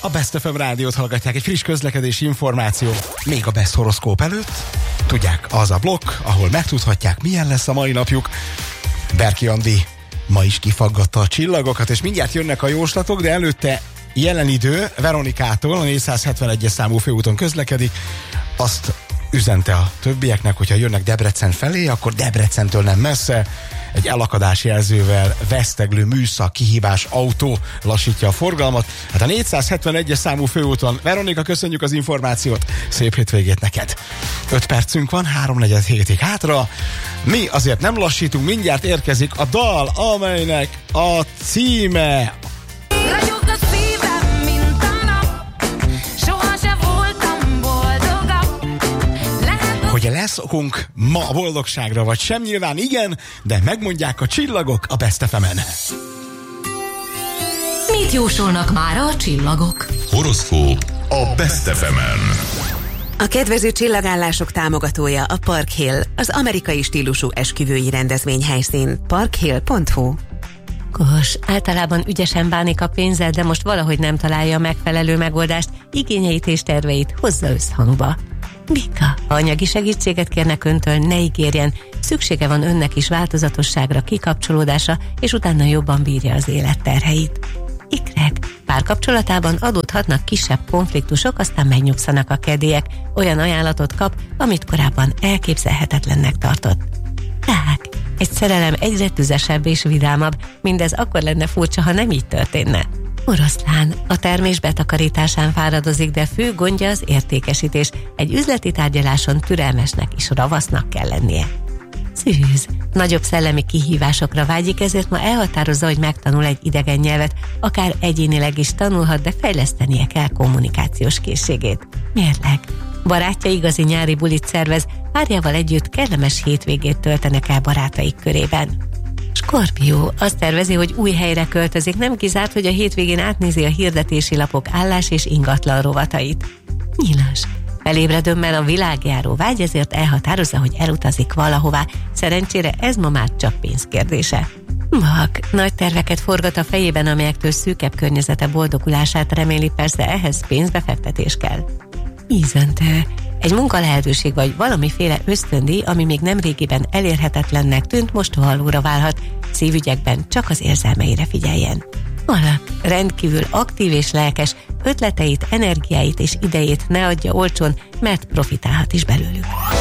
A Best FM rádiót hallgatják, egy friss közlekedési információ. Még a Best horoszkóp előtt. Tudják, az a blokk, ahol megtudhatják, milyen lesz a mai napjuk. Berki Andi ma is kifaggatta a csillagokat, és mindjárt jönnek a jóslatok, de előtte jelen idő Veronikától, a 471-es számú főúton közlekedik. Azt üzente a többieknek, hogyha jönnek Debrecen felé, akkor Debrecentől nem messze egy elakadás jelzővel veszteglő műszak kihívás autó lassítja a forgalmat. Hát a 471-es számú főúton. Veronika, köszönjük az információt, szép hétvégét neked. 5 percünk van, 3:47 hátra. Mi azért nem lassítunk, mindjárt érkezik a dal, amelynek a címe... Hogy lesz okunk ma a boldogságra, vagy sem, nyilván igen, de megmondják a csillagok a Best FM-en. Mit jósolnak már a csillagok? Horoszkóp a Best FM-en. A kedvező csillagállások támogatója a Park Hill, az amerikai stílusú esküvői rendezvényhelyszín. parkhill.hu. Kos, általában ügyesen bánik a pénzzel, de most valahogy nem találja a megfelelő megoldást, igényeit és terveit hozza összhangba. Bika, ha anyagi segítséget kérnek öntől, ne ígérjen, szüksége van önnek is változatosságra, kikapcsolódásra, és utána jobban bírja az élet terheit. Ikrek, párkapcsolatában adódhatnak kisebb konfliktusok, aztán megnyugszanak a kedélyek, olyan ajánlatot kap, amit korábban elképzelhetetlennek tartott. Tehát, egy szerelem egyre tüzesebb és vidámabb, mindez akkor lenne furcsa, ha nem így történne. Oroszlán, a termés betakarításán fáradozik, de fő gondja az értékesítés. Egy üzleti tárgyaláson türelmesnek és ravasznak kell lennie. Szűz, nagyobb szellemi kihívásokra vágyik, ezért ma elhatározza, hogy megtanul egy idegen nyelvet, akár egyénileg is tanulhat, de fejlesztenie kell kommunikációs készségét. Mérleg, barátja igazi nyári bulit szervez, párjával együtt kellemes hétvégét töltenek el barátaik körében. Skorpió, azt tervezi, hogy új helyre költözik, nem kizárt, hogy a hétvégén átnézi a hirdetési lapok állás és ingatlan rovatait. Nyilas, felébredőmmel a világjáró vágy, ezért elhatározza, hogy elutazik valahová. Szerencsére ez ma már csak pénzkérdése. Vak, nagy terveket forgat a fejében, amelyektől szűkebb környezete boldogulását reméli, persze ehhez pénzbefektetés kell. Ízöntő, egy munkalehetőség vagy valamiféle ösztöndíj, ami még nem régiben elérhetetlennek tűnt, most valóra válhat. Szívügyekben csak az érzelmeire figyeljen. Alak, rendkívül aktív és lelkes, ötleteit, energiáit és idejét ne adja olcsón, mert profitálhat is belőlük.